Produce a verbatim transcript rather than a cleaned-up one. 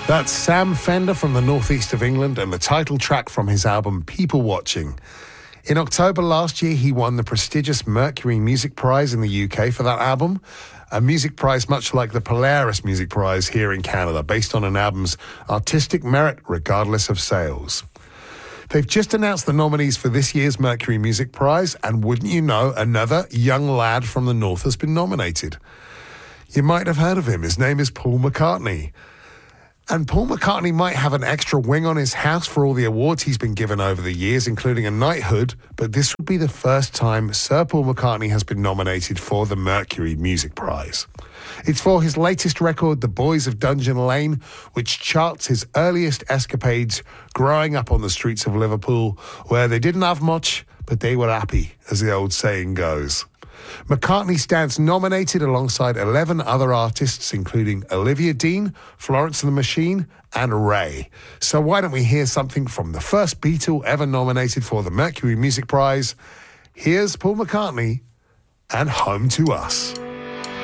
That's Sam Fender from the northeast of England and the title track from his album People Watching. In October last year, he won the prestigious Mercury Music Prize in the U K for that album, a music prize much like the Polaris Music Prize here in Canada, based on an album's artistic merit regardless of sales. They've just announced the nominees for this year's Mercury Music Prize, and wouldn't you know, another young lad from the north has been nominated. You might have heard of him. His name is Paul McCartney. And Paul McCartney might have an extra wing on his house for all the awards he's been given over the years, including a knighthood, but this would be the first time Sir Paul McCartney has been nominated for the Mercury Music Prize. It's for his latest record, The Boys of Dungeon Lane, which charts his earliest escapades growing up on the streets of Liverpool, where they didn't have much, but they were happy, as the old saying goes. McCartney stands nominated alongside eleven other artists, including Olivia Dean, Florence and the Machine, and Ray. So why don't we hear something from the first Beatle ever nominated for the Mercury Music Prize? Here's Paul McCartney and Home to Us.